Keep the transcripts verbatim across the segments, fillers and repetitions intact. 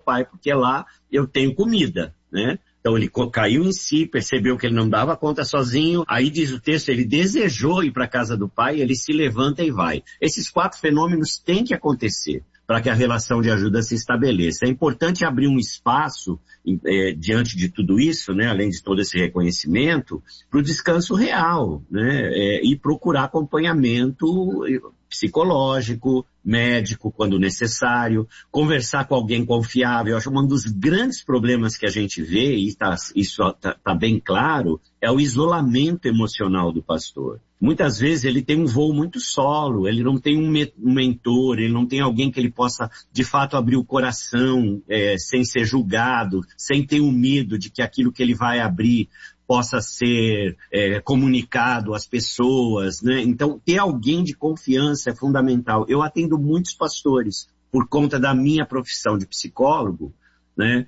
pai, porque lá eu tenho comida, né? Então ele caiu em si, percebeu que ele não dava conta sozinho, aí diz o texto, ele desejou ir para a casa do pai, ele se levanta e vai. Esses quatro fenômenos têm que acontecer para que a relação de ajuda se estabeleça. É importante abrir um espaço é, diante de tudo isso, né, além de todo esse reconhecimento, para o descanso real, né, é, e procurar acompanhamento psicológico, médico, quando necessário, conversar com alguém confiável. Eu acho que um dos grandes problemas que a gente vê, e tá, isso está tá bem claro, é o isolamento emocional do pastor. Muitas vezes ele tem um voo muito solo, ele não tem um, me- um mentor, ele não tem alguém que ele possa, de fato, abrir o coração, é, sem ser julgado, sem ter o medo de que aquilo que ele vai abrir possa ser é, comunicado às pessoas, né? Então, ter alguém de confiança é fundamental. Eu atendo muitos pastores, por conta da minha profissão de psicólogo, né?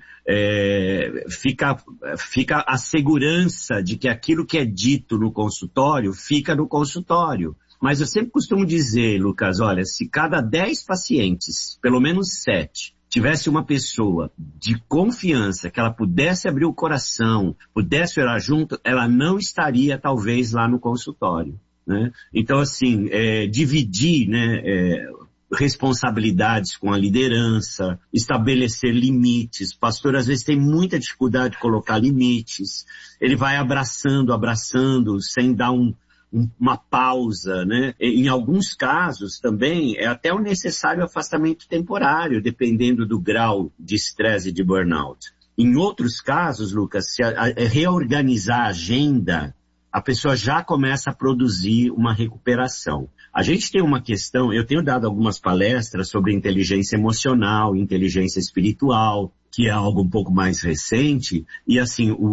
É, fica, fica a segurança de que aquilo que é dito no consultório, fica no consultório. Mas eu sempre costumo dizer, Lucas, olha, se cada dez pacientes, pelo menos sete, tivesse uma pessoa de confiança, que ela pudesse abrir o coração, pudesse orar junto, ela não estaria talvez lá no consultório, né? Então, assim, é, dividir, né, é, responsabilidades com a liderança, estabelecer limites. O pastor às vezes tem muita dificuldade de colocar limites. Ele vai abraçando, abraçando, sem dar um uma pausa, né? Em alguns casos também é até o necessário afastamento temporário, dependendo do grau de estresse e de burnout. Em outros casos, Lucas, se a, a, reorganizar a agenda, a pessoa já começa a produzir uma recuperação. A gente tem uma questão, eu tenho dado algumas palestras sobre inteligência emocional, inteligência espiritual, que é algo um pouco mais recente, e assim, o,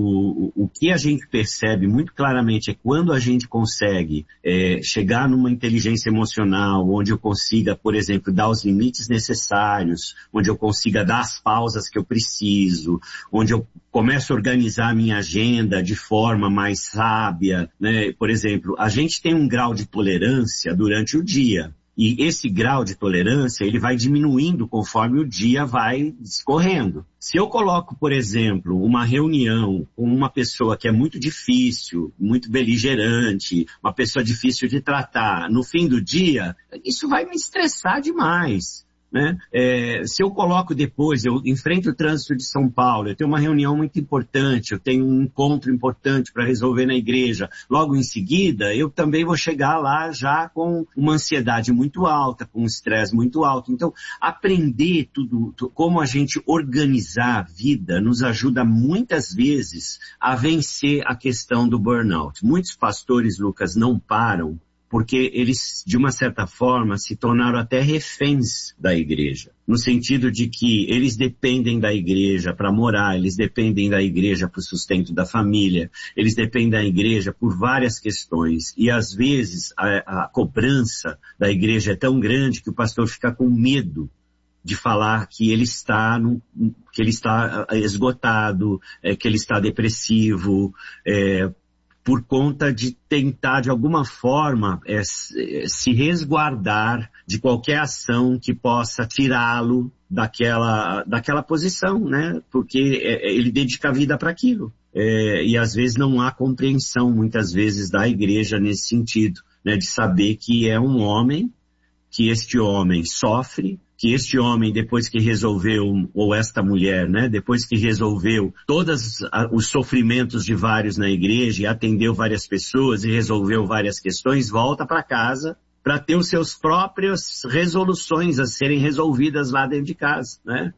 o, o que a gente percebe muito claramente é quando a gente consegue é, chegar numa inteligência emocional, onde eu consiga, por exemplo, dar os limites necessários, onde eu consiga dar as pausas que eu preciso, onde eu começo a organizar a minha agenda de forma mais sábia, né? Por exemplo, a gente tem um grau de tolerância durante o dia. E esse grau de tolerância, ele vai diminuindo conforme o dia vai escorrendo. Se eu coloco, por exemplo, uma reunião com uma pessoa que é muito difícil, muito beligerante, uma pessoa difícil de tratar, no fim do dia, isso vai me estressar demais, né? É, se eu coloco depois, eu enfrento o trânsito de São Paulo, eu tenho uma reunião muito importante, eu tenho um encontro importante para resolver na igreja, logo em seguida eu também vou chegar lá já com uma ansiedade muito alta, com um estresse muito alto. Então, aprender tudo, como a gente organizar a vida, nos ajuda muitas vezes a vencer a questão do burnout. Muitos pastores, Lucas, não param porque eles, de uma certa forma, se tornaram até reféns da igreja. No sentido de que eles dependem da igreja para morar, eles dependem da igreja para o sustento da família, eles dependem da igreja por várias questões. E às vezes a, a cobrança da igreja é tão grande que o pastor fica com medo de falar que ele está, no, que ele está esgotado, é, que ele está depressivo, é, por conta de tentar, de alguma forma, é, se resguardar de qualquer ação que possa tirá-lo daquela, daquela posição, né? Porque é, ele dedica a vida para aquilo. É, e às vezes não há compreensão, muitas vezes, da igreja nesse sentido, né? De saber que é um homem, que este homem sofre, que este homem, depois que resolveu, ou esta mulher, né, depois que resolveu todos os sofrimentos de vários na igreja, e atendeu várias pessoas e resolveu várias questões, volta para casa para ter os seus próprias resoluções a serem resolvidas lá dentro de casa, né?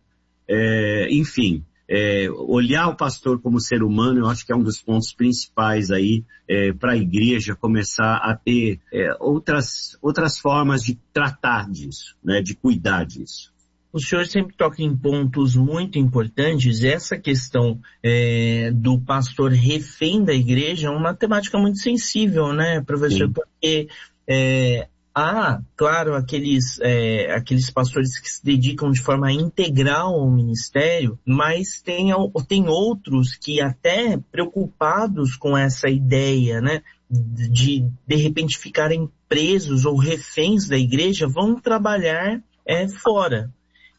É, enfim, é, olhar o pastor como ser humano, eu acho que é um dos pontos principais aí é, para a igreja começar a ter é, outras, outras formas de tratar disso, né, de cuidar disso. O senhor sempre toca em pontos muito importantes. Essa questão é, do pastor refém da igreja é uma temática muito sensível, né, professor? Sim. Porque é, há, claro, aqueles, é, aqueles pastores que se dedicam de forma integral ao ministério, mas tem, tem outros que até preocupados com essa ideia, né, de de repente ficarem presos ou reféns da igreja, vão trabalhar é, fora.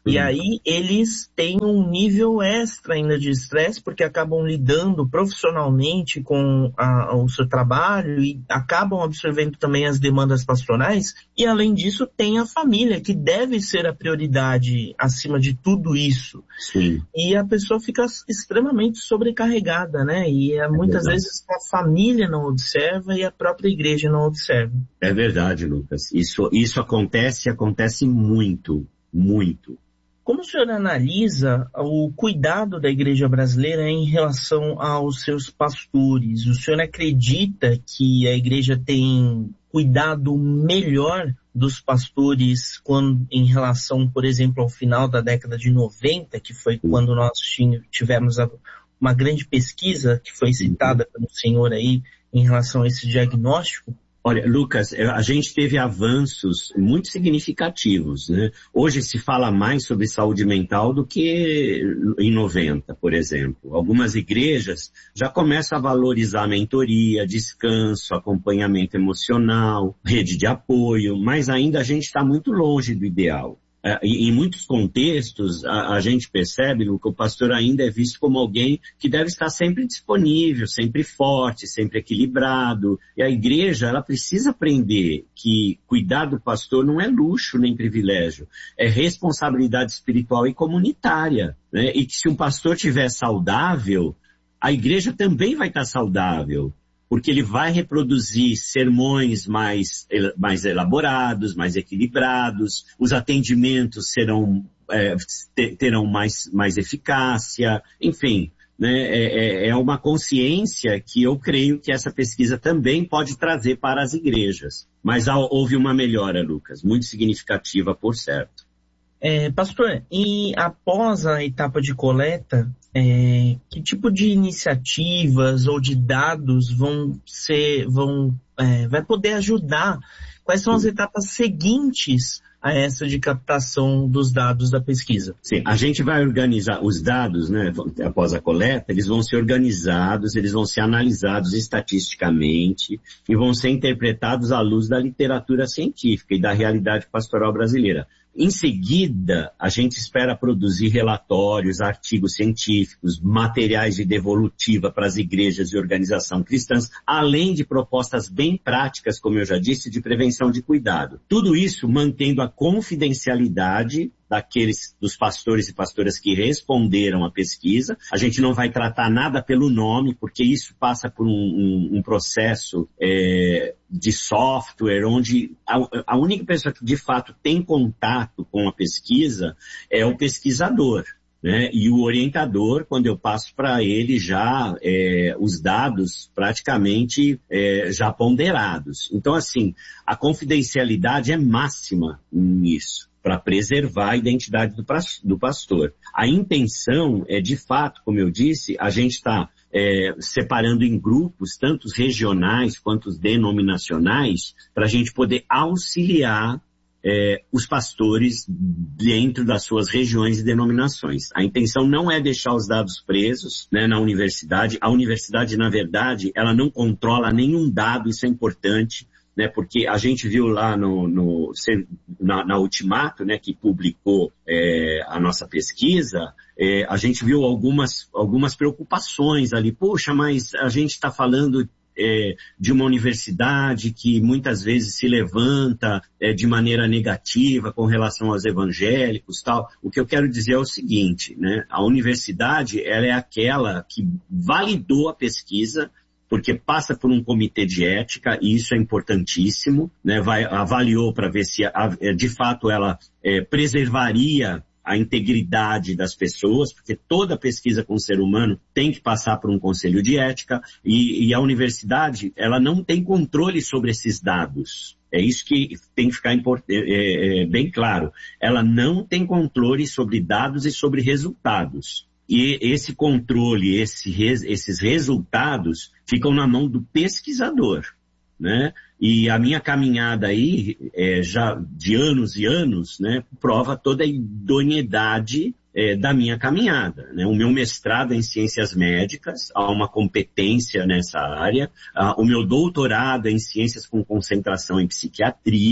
E aí eles têm um nível extra ainda de estresse, porque acabam lidando profissionalmente com a, o seu trabalho e acabam absorvendo também as demandas pastorais. E além disso tem a família, que deve ser a prioridade acima de tudo isso. Sim. E a pessoa fica extremamente sobrecarregada, né? E é, muitas verdade. vezes a família não observa e a própria igreja não observa. É verdade, Lucas. Isso, isso acontece e acontece muito, muito. Como o senhor analisa o cuidado da igreja brasileira em relação aos seus pastores? O senhor acredita que a igreja tem cuidado melhor dos pastores quando, em relação, por exemplo, ao final da década de noventa, que foi quando nós tivemos a, uma grande pesquisa que foi citada pelo senhor aí em relação a esse diagnóstico? Olha, Lucas, a gente teve avanços muito significativos, né? Hoje se fala mais sobre saúde mental do que em noventa, por exemplo. Algumas igrejas já começam a valorizar a mentoria, descanso, acompanhamento emocional, rede de apoio, mas ainda a gente está muito longe do ideal. É, em muitos contextos, a, a gente percebe que o pastor ainda é visto como alguém que deve estar sempre disponível, sempre forte, sempre equilibrado. E a igreja, ela precisa aprender que cuidar do pastor não é luxo nem privilégio, é responsabilidade espiritual e comunitária, né? E que se um pastor estiver saudável, a igreja também vai estar saudável, porque ele vai reproduzir sermões mais, mais elaborados, mais equilibrados, os atendimentos serão, é, terão mais, mais eficácia, enfim, né, é, é uma consciência que eu creio que essa pesquisa também pode trazer para as igrejas. Mas houve uma melhora, Lucas, muito significativa, por certo. É, pastor, e após a etapa de coleta, é, que tipo de iniciativas ou de dados vão ser, vão, é, vai poder ajudar? Quais são as etapas seguintes a essa de captação dos dados da pesquisa? Sim, a gente vai organizar os dados, né, após a coleta, eles vão ser organizados, eles vão ser analisados estatisticamente e vão ser interpretados à luz da literatura científica e da realidade pastoral brasileira. Em seguida, a gente espera produzir relatórios, artigos científicos, materiais de devolutiva para as igrejas e organizações cristãs, além de propostas bem práticas, como eu já disse, de prevenção de cuidado. Tudo isso mantendo a confidencialidade daqueles, dos pastores e pastoras que responderam à pesquisa. A gente não vai tratar nada pelo nome, porque isso passa por um, um, um processo é, de software, onde a, a única pessoa que de fato tem contato com a pesquisa é o pesquisador, né? E o orientador, quando eu passo para ele já é, os dados praticamente é, já ponderados. Então, assim, a confidencialidade é máxima nisso, para preservar a identidade do, do pastor. A intenção é, de fato, como eu disse, a gente está é, separando em grupos, tanto os regionais quanto os denominacionais, para a gente poder auxiliar é, os pastores dentro das suas regiões e denominações. A intenção não é deixar os dados presos, né, na universidade. A universidade, na verdade, ela não controla nenhum dado, isso é importante, né, porque a gente viu lá no, no, na, na Ultimato, né, que publicou é, a nossa pesquisa, é, a gente viu algumas, algumas preocupações ali. Poxa, mas a gente está falando é, de uma universidade que muitas vezes se levanta é, de maneira negativa com relação aos evangélicos, tal. O que eu quero dizer é o seguinte, né, a universidade, ela é aquela que validou a pesquisa, porque passa por um comitê de ética, e isso é importantíssimo, né? Vai, avaliou para ver se, de fato, ela é, preservaria a integridade das pessoas, porque toda pesquisa com o ser humano tem que passar por um conselho de ética, e, e a universidade, ela não tem controle sobre esses dados. É isso que tem que ficar import- é, é, bem claro. Ela não tem controle sobre dados e sobre resultados. E esse controle, esse, esses resultados ficam na mão do pesquisador, né? E a minha caminhada aí, é, já de anos e anos, né, prova toda a idoneidade é, da minha caminhada, né? O meu mestrado é em ciências médicas, há uma competência nessa área. Ah, o meu doutorado é em ciências com concentração em psiquiatria.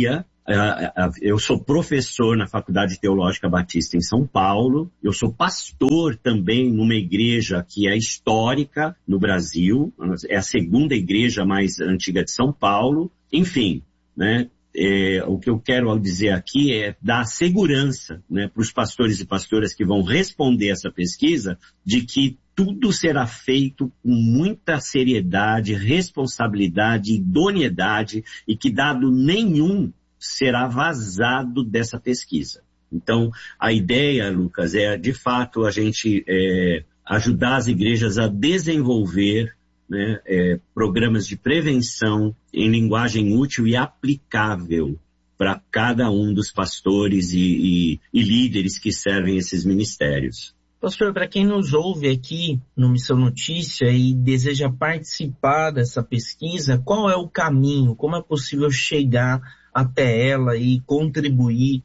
Eu sou professor na Faculdade Teológica Batista em São Paulo. Eu sou pastor também numa igreja que é histórica no Brasil. É a segunda igreja mais antiga de São Paulo. Enfim, né? É, o que eu quero dizer aqui é dar segurança, né, para os pastores e pastoras que vão responder essa pesquisa, de que tudo será feito com muita seriedade, responsabilidade, idoneidade, e que dado nenhum será vazado dessa pesquisa. Então, a ideia, Lucas, é de fato a gente é, ajudar as igrejas a desenvolver, né, é, programas de prevenção em linguagem útil e aplicável para cada um dos pastores e, e, e líderes que servem esses ministérios. Pastor, para quem nos ouve aqui no Missão Notícia e deseja participar dessa pesquisa, qual é o caminho? Como é possível chegar até ela e contribuir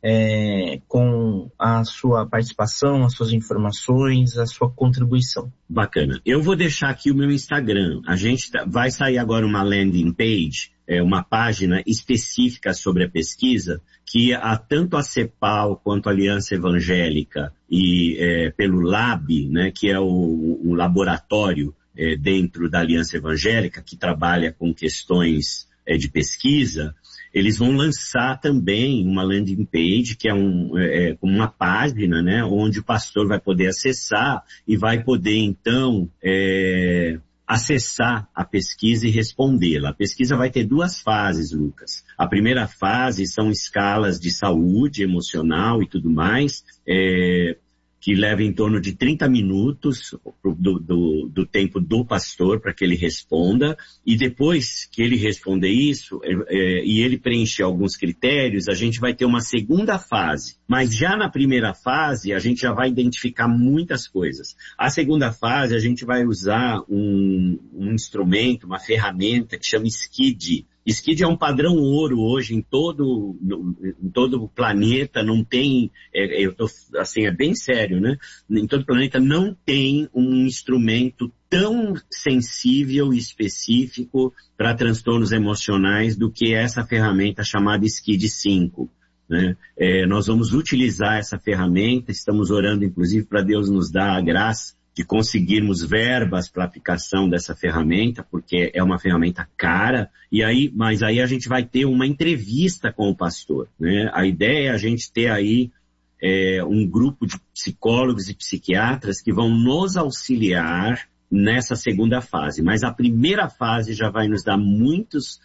É, com a sua participação, as suas informações, a sua contribuição? Bacana. Eu vou deixar aqui o meu Instagram. A gente tá, vai sair agora uma landing page, é, uma página específica sobre a pesquisa, que a, tanto a CEPAL quanto a Aliança Evangélica e é, pelo Lab, né, que é o, o laboratório é, dentro da Aliança Evangélica, que trabalha com questões é, de pesquisa, eles vão lançar também uma landing page, que é, um, é uma página, né, onde o pastor vai poder acessar e vai poder, então, é, acessar a pesquisa e respondê-la. A pesquisa vai ter duas fases, Lucas. A primeira fase são escalas de saúde emocional e tudo mais, é, que leva em torno de trinta minutos do, do, do tempo do pastor para que ele responda, e depois que ele responder isso, é, é, e ele preencher alguns critérios, a gente vai ter uma segunda fase. Mas já na primeira fase, a gente já vai identificar muitas coisas. A segunda fase, a gente vai usar um, um instrumento, uma ferramenta que chama SCID. SCID é um padrão ouro hoje em todo, no, em todo o planeta, não tem, é, eu tô, assim, é bem sério, né? Em todo o planeta não tem um instrumento tão sensível e específico para transtornos emocionais do que essa ferramenta chamada SCID cinco. Né? É, nós vamos utilizar essa ferramenta, estamos orando inclusive para Deus nos dar a graça de conseguirmos verbas para aplicação dessa ferramenta, porque é uma ferramenta cara, e aí, mas aí a gente vai ter uma entrevista com o pastor, né? A ideia é a gente ter aí é, um grupo de psicólogos e psiquiatras que vão nos auxiliar nessa segunda fase, mas a primeira fase já vai nos dar muitos,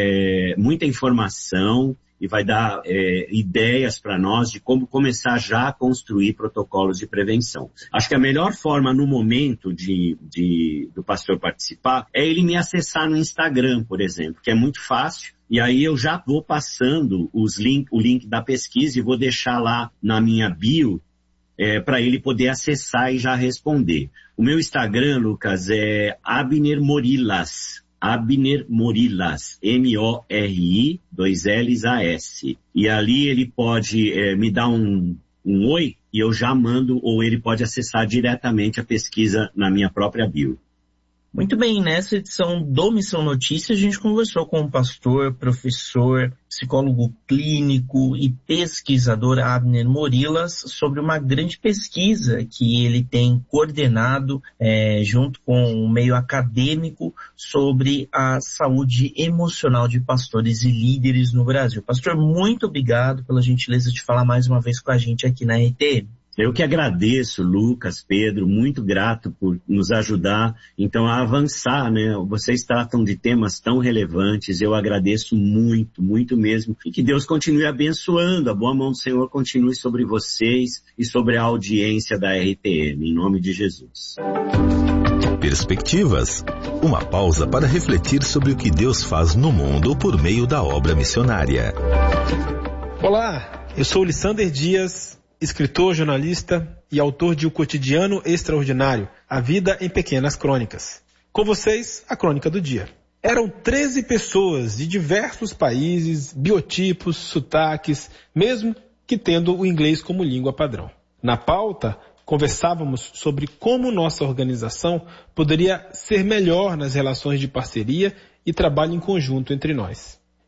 é, muita informação e vai dar é, ideias para nós de como começar já a construir protocolos de prevenção. Acho que a melhor forma no momento de, de, do pastor participar é ele me acessar no Instagram, por exemplo, que é muito fácil, e aí eu já vou passando os link, o link da pesquisa e vou deixar lá na minha bio é, para ele poder acessar e já responder. O meu Instagram, Lucas, é Abner Morilas. Abner Morilas, M O R I, dois L's A S. E ali ele pode é, me dar um, um oi e eu já mando, ou ele pode acessar diretamente a pesquisa na minha própria bio. Muito bem, nessa edição do Missão Notícia, a gente conversou com o pastor, professor, psicólogo clínico e pesquisador Abner Morilas sobre uma grande pesquisa que ele tem coordenado é, junto com o meio acadêmico sobre a saúde emocional de pastores e líderes no Brasil. Pastor, muito obrigado pela gentileza de falar mais uma vez com a gente aqui na R T M. Eu que agradeço, Lucas, Pedro, muito grato por nos ajudar, então, a avançar, né? Vocês tratam de temas tão relevantes, eu agradeço muito, muito mesmo, e que Deus continue abençoando, a boa mão do Senhor continue sobre vocês e sobre a audiência da R T M, em nome de Jesus. Perspectivas, uma pausa para refletir sobre o que Deus faz no mundo por meio da obra missionária. Olá, eu sou Lissander Dias, escritor, jornalista e autor de O Cotidiano Extraordinário, A Vida em Pequenas Crônicas. Com vocês, a crônica do dia. Eram treze pessoas de diversos países, biotipos, sotaques, mesmo que tendo o inglês como língua padrão. Na pauta, conversávamos sobre como nossa organização poderia ser melhor nas relações de parceria e trabalho em conjunto entre nós.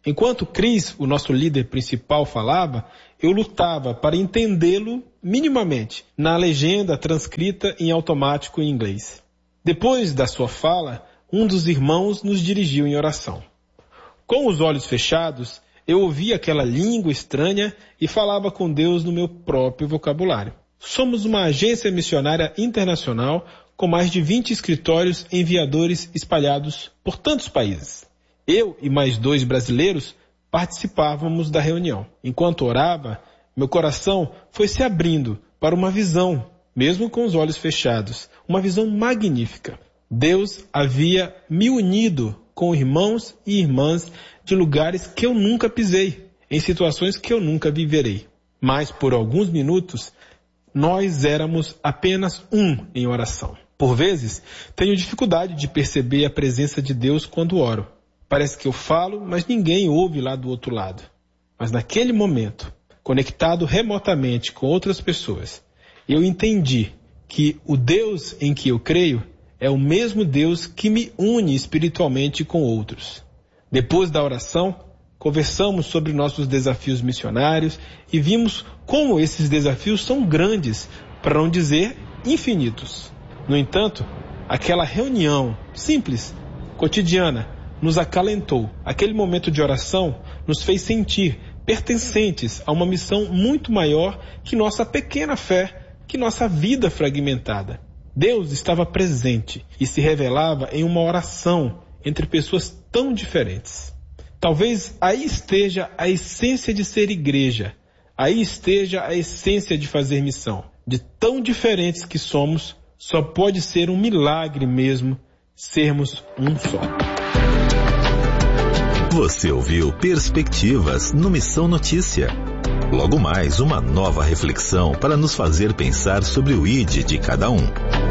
Enquanto Chris, o nosso líder principal, falava, eu lutava para entendê-lo minimamente na legenda transcrita em automático em inglês. Depois da sua fala, um dos irmãos nos dirigiu em oração. Com os olhos fechados, eu ouvia aquela língua estranha e falava com Deus no meu próprio vocabulário. Somos uma agência missionária internacional com mais de vinte escritórios enviadores espalhados por tantos países. Eu e mais dois brasileiros participávamos da reunião. Enquanto orava, meu coração foi se abrindo para uma visão, mesmo com os olhos fechados, uma visão magnífica. Deus havia me unido com irmãos e irmãs de lugares que eu nunca pisei, em situações que eu nunca viverei. Mas por alguns minutos, nós éramos apenas um em oração. Por vezes, tenho dificuldade de perceber a presença de Deus quando oro. Parece que eu falo, mas ninguém ouve lá do outro lado. Mas naquele momento, conectado remotamente com outras pessoas, eu entendi que o Deus em que eu creio é o mesmo Deus que me une espiritualmente com outros. Depois da oração, conversamos sobre nossos desafios missionários e vimos como esses desafios são grandes, para não dizer infinitos. No entanto, aquela reunião simples, cotidiana, nos acalentou. Aquele momento de oração nos fez sentir pertencentes a uma missão muito maior que nossa pequena fé, que nossa vida fragmentada. Deus estava presente e se revelava em uma oração entre pessoas tão diferentes. Talvez aí esteja a essência de ser igreja. Aí esteja a essência de fazer missão. De tão diferentes que somos, só pode ser um milagre mesmo sermos um só. Você ouviu Perspectivas no Missão Notícia. Logo mais, uma nova reflexão para nos fazer pensar sobre o I D de cada um.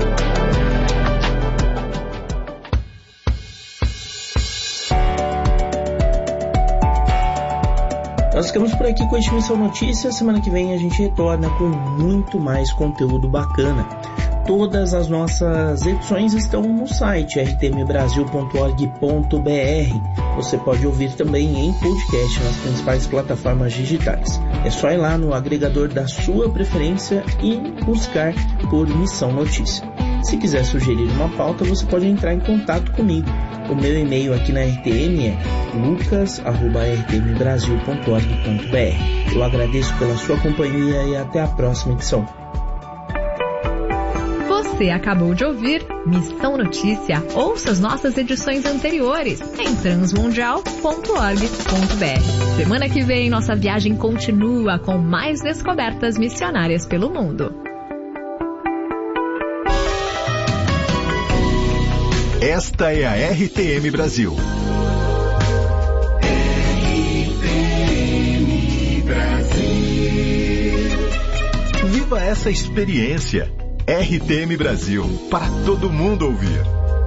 Nós ficamos por aqui com este Missão Notícia. Semana que vem a gente retorna com muito mais conteúdo bacana. Todas as nossas edições estão no site r t m brasil ponto org ponto b r. Você pode ouvir também em podcast nas principais plataformas digitais. É só ir lá no agregador da sua preferência e buscar por Missão Notícia. Se quiser sugerir uma pauta, você pode entrar em contato comigo. O meu e-mail aqui na R T M é lucas arroba r t m brasil ponto org ponto b r. Eu agradeço pela sua companhia e até a próxima edição. Você acabou de ouvir Missão Notícia. Ouça as nossas edições anteriores em transmundial ponto org ponto b r. Semana que vem, nossa viagem continua com mais descobertas missionárias pelo mundo. Esta é a R T M Brasil. R T M Brasil. Viva essa experiência. R T M Brasil, para todo mundo ouvir.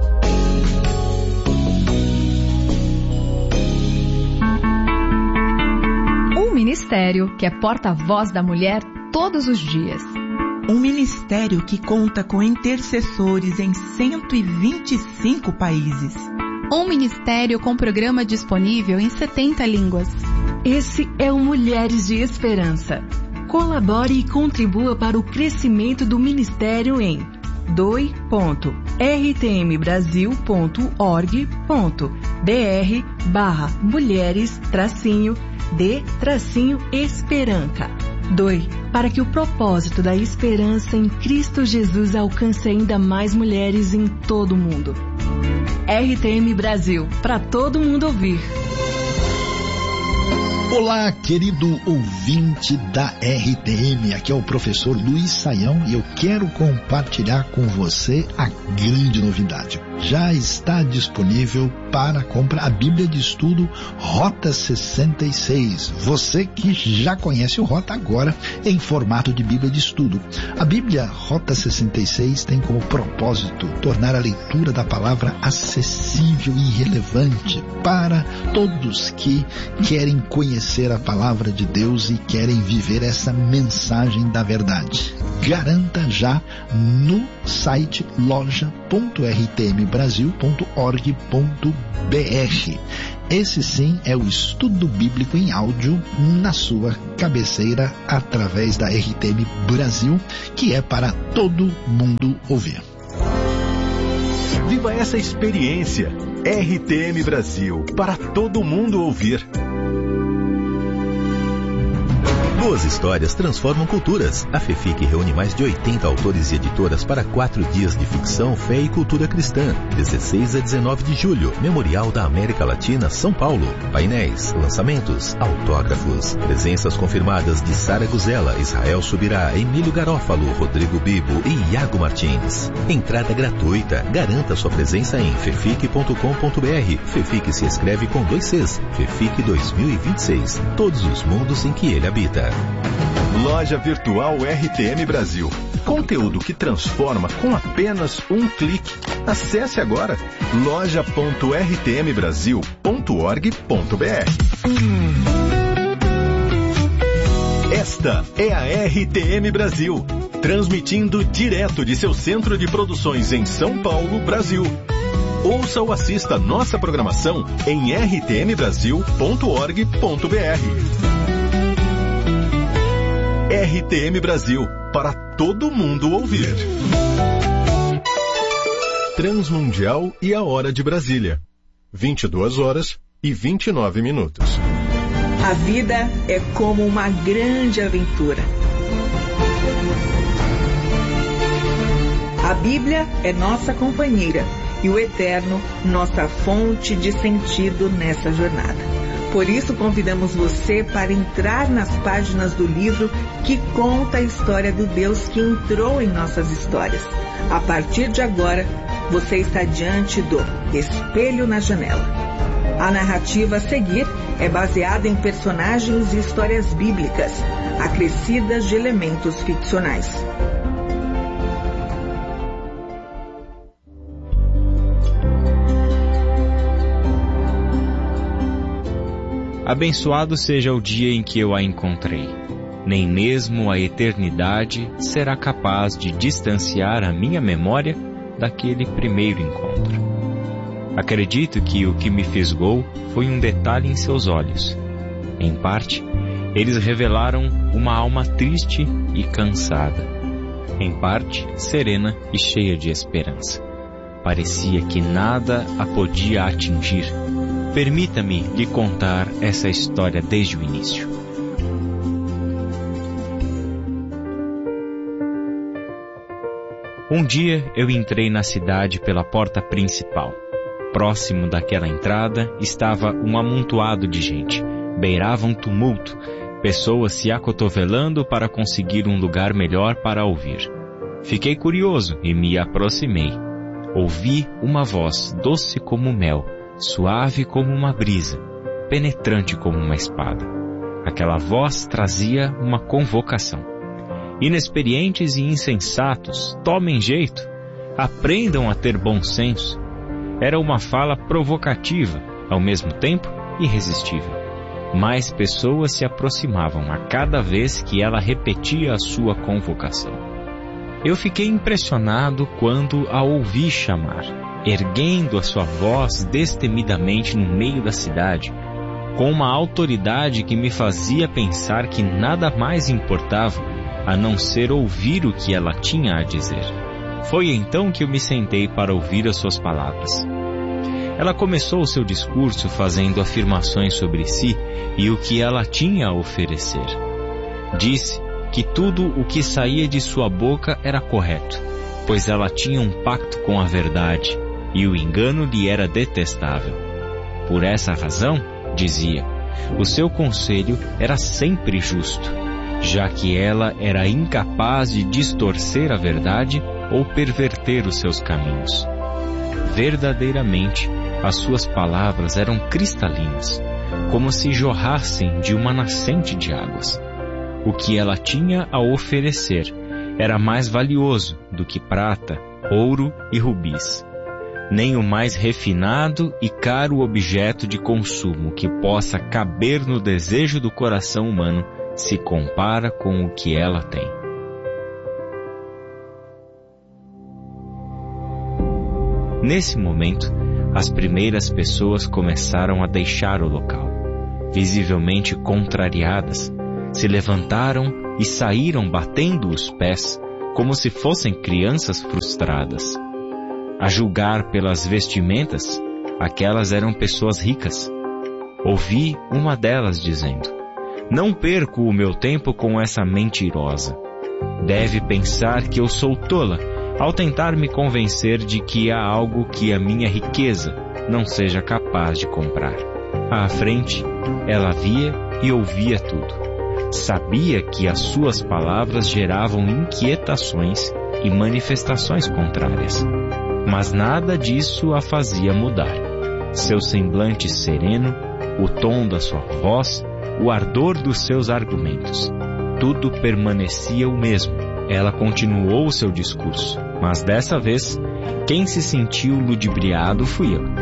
Um ministério que é porta-voz da mulher todos os dias. Um ministério que conta com intercessores em cento e vinte e cinco países. Um ministério com programa disponível em setenta línguas. Esse é o Mulheres de Esperança. Colabore e contribua para o crescimento do ministério em doe ponto r t m brasil ponto org ponto b r barra mulheres tracinho de tracinho esperança. Doe para que o propósito da esperança em Cristo Jesus alcance ainda mais mulheres em todo o mundo. R T M Brasil, para todo mundo ouvir. Olá, querido ouvinte da R T M, aqui é o professor Luiz Saião e eu quero compartilhar com você a grande novidade. Já está disponível para compra a Bíblia de Estudo Rota sessenta e seis. Você que já conhece o Rota agora em formato de Bíblia de Estudo. A Bíblia Rota sessenta e seis tem como propósito tornar a leitura da palavra acessível e relevante para todos que querem conhecer a palavra de Deus e querem viver essa mensagem da verdade. Garanta já no site loja ponto r t m brasil ponto org ponto b r. Esse sim é o estudo bíblico em áudio na sua cabeceira através da R T M Brasil, que é para todo mundo ouvir. Viva essa experiência. R T M Brasil, para todo mundo ouvir. Boas histórias transformam culturas. A FEFIC reúne mais de oitenta autores e editoras para quatro dias de ficção, fé e cultura cristã. dezesseis a dezenove de julho, Memorial da América Latina, São Paulo. Painéis, lançamentos, autógrafos. Presenças confirmadas de Sara Guzela, Israel Subirá, Emílio Garófalo, Rodrigo Bibo e Iago Martins. Entrada gratuita. Garanta sua presença em fefic ponto com ponto br. FEFIC se escreve com dois Cs. FEFIC dois mil e vinte e seis. Todos os mundos em que ele habita. Loja Virtual R T M Brasil. Conteúdo que transforma com apenas um clique. Acesse agora loja ponto r t m brasil ponto org ponto b r. Esta é a R T M Brasil, transmitindo direto de seu centro de produções em São Paulo, Brasil. Ouça ou assista nossa programação em r t m brasil ponto org ponto b r. R T M Brasil, para todo mundo ouvir. Transmundial e a Hora de Brasília. vinte e duas horas e vinte e nove minutos. A vida é como uma grande aventura. A Bíblia é nossa companheira e o Eterno, nossa fonte de sentido nessa jornada. Por isso, convidamos você para entrar nas páginas do livro que conta a história do Deus que entrou em nossas histórias. A partir de agora, você está diante do Espelho na Janela. A narrativa a seguir é baseada em personagens e histórias bíblicas, acrescidas de elementos ficcionais. Abençoado seja o dia em que eu a encontrei. Nem mesmo a eternidade será capaz de distanciar a minha memória daquele primeiro encontro. Acredito que o que me fisgou foi um detalhe em seus olhos. Em parte, eles revelaram uma alma triste e cansada. Em parte, serena e cheia de esperança. Parecia que nada a podia atingir. Permita-me lhe contar essa história desde o início. Um dia eu entrei na cidade pela porta principal. Próximo daquela entrada estava um amontoado de gente. Beirava um tumulto, pessoas se acotovelando para conseguir um lugar melhor para ouvir. Fiquei curioso e me aproximei. Ouvi uma voz doce como mel, suave como uma brisa, penetrante como uma espada. Aquela voz trazia uma convocação. Inexperientes e insensatos, tomem jeito, aprendam a ter bom senso. Era uma fala provocativa, ao mesmo tempo irresistível. Mais pessoas se aproximavam a cada vez que ela repetia a sua convocação. Eu fiquei impressionado quando a ouvi chamar, erguendo a sua voz destemidamente no meio da cidade, com uma autoridade que me fazia pensar que nada mais importava a não ser ouvir o que ela tinha a dizer. Foi então que eu me sentei para ouvir as suas palavras. Ela começou o seu discurso fazendo afirmações sobre si e o que ela tinha a oferecer. Disse que tudo o que saía de sua boca era correto, pois ela tinha um pacto com a verdade e o engano lhe era detestável. Por essa razão, dizia, o seu conselho era sempre justo, já que ela era incapaz de distorcer a verdade ou perverter os seus caminhos. Verdadeiramente, as suas palavras eram cristalinas, como se jorrassem de uma nascente de águas. O que ela tinha a oferecer era mais valioso do que prata, ouro e rubis. Nem o mais refinado e caro objeto de consumo que possa caber no desejo do coração humano se compara com o que ela tem. Nesse momento, as primeiras pessoas começaram a deixar o local. Visivelmente contrariadas, se levantaram e saíram batendo os pés, como se fossem crianças frustradas. A julgar pelas vestimentas, aquelas eram pessoas ricas. Ouvi uma delas dizendo: "Não perco o meu tempo com essa mentirosa. Deve pensar que eu sou tola ao tentar me convencer de que há algo que a minha riqueza não seja capaz de comprar." À frente, ela via e ouvia tudo. Sabia que as suas palavras geravam inquietações e manifestações contrárias, mas nada disso a fazia mudar. Seu semblante sereno, o tom da sua voz, o ardor dos seus argumentos, tudo permanecia o mesmo. Ela continuou o seu discurso, mas dessa vez, quem se sentiu ludibriado fui eu.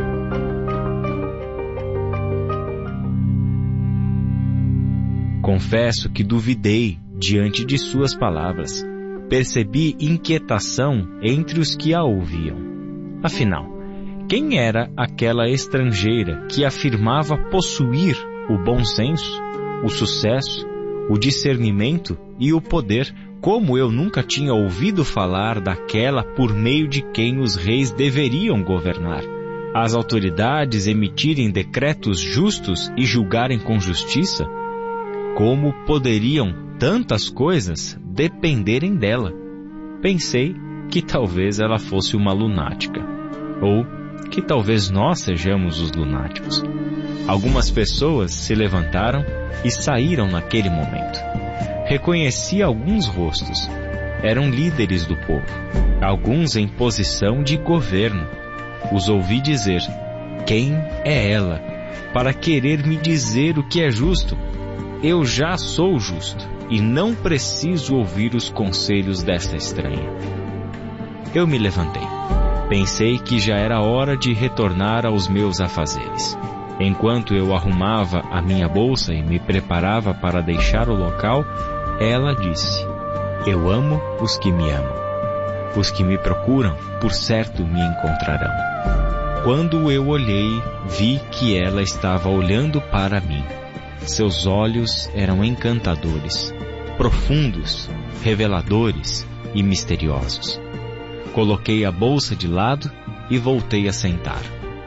Confesso que duvidei diante de suas palavras. Percebi inquietação entre os que a ouviam. Afinal, quem era aquela estrangeira que afirmava possuir o bom senso, o sucesso, o discernimento e o poder, como eu nunca tinha ouvido falar daquela por meio de quem os reis deveriam governar? As autoridades emitirem decretos justos e julgarem com justiça? Como poderiam tantas coisas dependerem dela? Pensei que talvez ela fosse uma lunática, ou que talvez nós sejamos os lunáticos. Algumas pessoas se levantaram e saíram naquele momento. Reconheci alguns rostos. Eram líderes do povo, alguns em posição de governo. Os ouvi dizer: "Quem é ela para querer me dizer o que é justo? Eu já sou justo e não preciso ouvir os conselhos desta estranha." Eu me levantei. Pensei que já era hora de retornar aos meus afazeres. Enquanto eu arrumava a minha bolsa e me preparava para deixar o local, ela disse: "Eu amo os que me amam. Os que me procuram, por certo, me encontrarão." Quando eu olhei, vi que ela estava olhando para mim. Seus olhos eram encantadores, profundos, reveladores e misteriosos. Coloquei a bolsa de lado e voltei a sentar.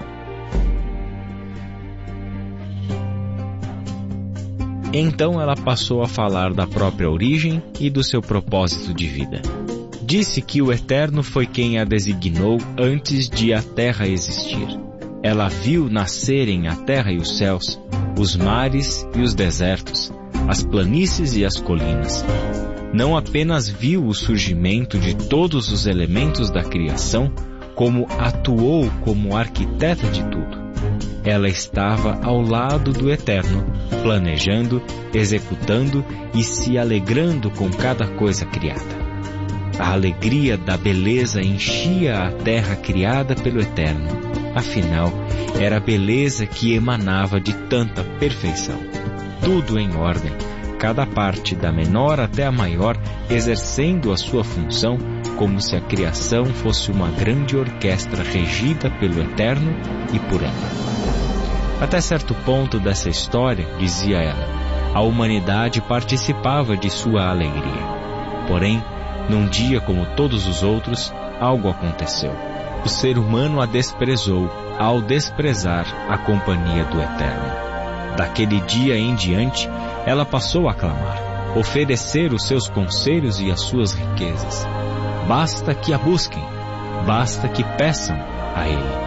Então ela passou a falar da própria origem e do seu propósito de vida. Disse que o Eterno foi quem a designou antes de a terra existir. Ela viu nascerem a terra e os céus, os mares e os desertos, as planícies e as colinas. Não apenas viu o surgimento de todos os elementos da criação, como atuou como arquiteta de tudo. Ela estava ao lado do Eterno, planejando, executando e se alegrando com cada coisa criada. A alegria da beleza enchia a terra criada pelo Eterno. Afinal, era a beleza que emanava de tanta perfeição. Tudo em ordem, cada parte, da menor até a maior, exercendo a sua função, como se a criação fosse uma grande orquestra regida pelo Eterno e por ela. Até certo ponto dessa história, dizia ela, a humanidade participava de sua alegria. Porém, num dia como todos os outros, algo aconteceu. O ser humano a desprezou ao desprezar a companhia do Eterno. Daquele dia em diante, ela passou a clamar, oferecer os seus conselhos e as suas riquezas. Basta que a busquem, basta que peçam a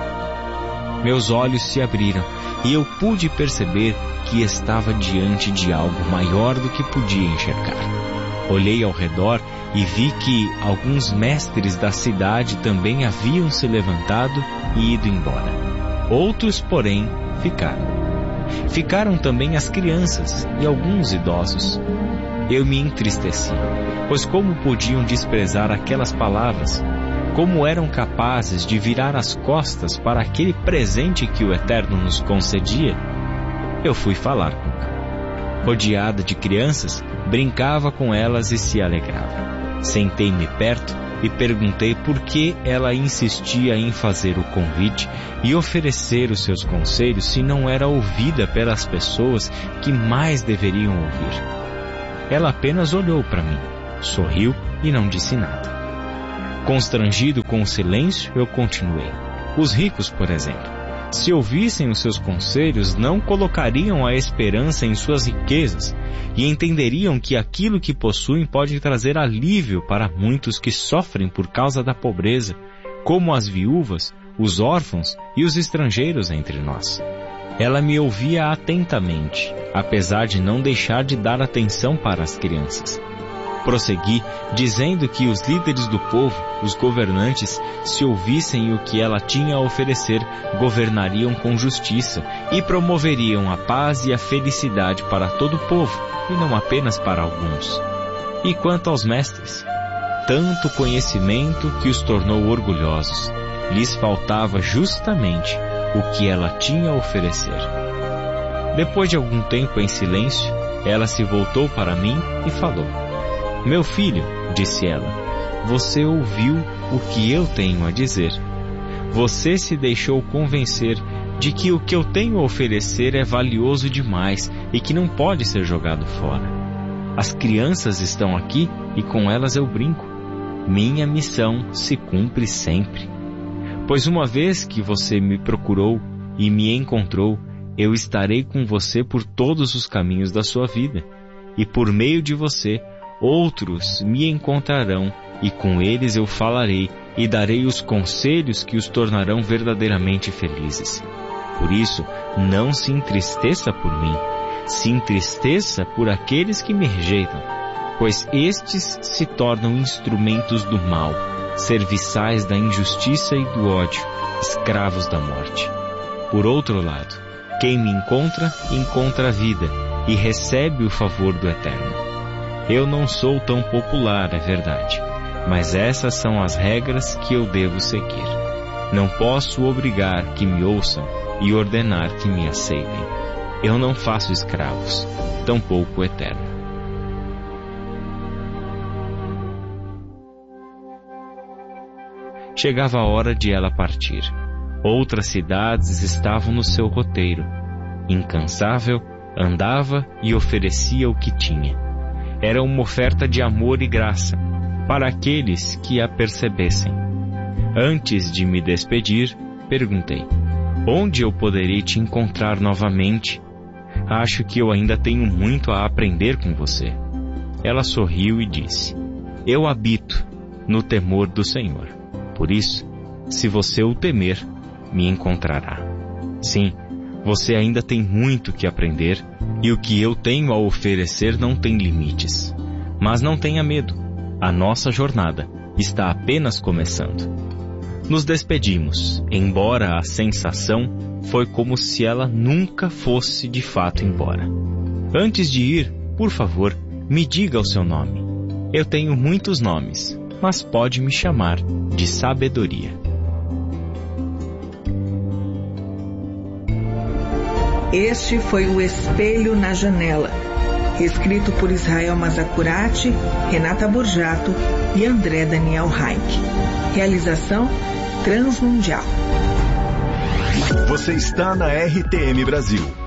Ele. Meus olhos se abriram e eu pude perceber que estava diante de algo maior do que podia enxergar. Olhei ao redor e vi que alguns mestres da cidade também haviam se levantado e ido embora. Outros, porém, ficaram. Ficaram também as crianças e alguns idosos. Eu me entristeci, pois como podiam desprezar aquelas palavras? Como eram capazes de virar as costas para aquele presente que o Eterno nos concedia? Eu fui falar com ela. Rodeada de crianças, brincava com elas e se alegrava. Sentei-me perto e perguntei por que ela insistia em fazer o convite e oferecer os seus conselhos se não era ouvida pelas pessoas que mais deveriam ouvir. Ela apenas olhou para mim, sorriu e não disse nada. Constrangido com o silêncio, eu continuei. Os ricos, por exemplo, se ouvissem os seus conselhos, não colocariam a esperança em suas riquezas e entenderiam que aquilo que possuem pode trazer alívio para muitos que sofrem por causa da pobreza, como as viúvas, os órfãos e os estrangeiros entre nós. Ela me ouvia atentamente, apesar de não deixar de dar atenção para as crianças. Prossegui, dizendo que os líderes do povo, os governantes, se ouvissem o que ela tinha a oferecer, governariam com justiça e promoveriam a paz e a felicidade para todo o povo, e não apenas para alguns. E quanto aos mestres? Tanto conhecimento que os tornou orgulhosos. Lhes faltava justamente o que ela tinha a oferecer. Depois de algum tempo em silêncio, ela se voltou para mim e falou. Meu filho, disse ela, você ouviu o que eu tenho a dizer. Você se deixou convencer de que o que eu tenho a oferecer é valioso demais e que não pode ser jogado fora. As crianças estão aqui e com elas eu brinco. Minha missão se cumpre sempre. Pois uma vez que você me procurou e me encontrou, eu estarei com você por todos os caminhos da sua vida. E por meio de você, outros me encontrarão e com eles eu falarei e darei os conselhos que os tornarão verdadeiramente felizes. Por isso, não se entristeça por mim, se entristeça por aqueles que me rejeitam, pois estes se tornam instrumentos do mal, serviçais da injustiça e do ódio, escravos da morte. Por outro lado, quem me encontra, encontra a vida e recebe o favor do Eterno. Eu não sou tão popular, é verdade, mas essas são as regras que eu devo seguir. Não posso obrigar que me ouçam e ordenar que me aceitem. Eu não faço escravos, tampouco o Eterno. Chegava a hora de ela partir. Outras cidades estavam no seu roteiro. Incansável, andava e oferecia o que tinha. Era uma oferta de amor e graça para aqueles que a percebessem. Antes de me despedir, perguntei, onde eu poderei te encontrar novamente? Acho que eu ainda tenho muito a aprender com você. Ela sorriu e disse, eu habito no temor do Senhor. Por isso, se você o temer, me encontrará. Sim, você ainda tem muito que aprender e o que eu tenho a oferecer não tem limites. Mas não tenha medo, a nossa jornada está apenas começando. Nos despedimos, embora a sensação foi como se ela nunca fosse de fato embora. Antes de ir, por favor, me diga o seu nome. Eu tenho muitos nomes, mas pode me chamar de sabedoria. Este foi o Espelho na Janela, escrito por Israel Mazacurati, Renata Borjato e André Daniel Reich. Realização Transmundial. Você está na R T M Brasil.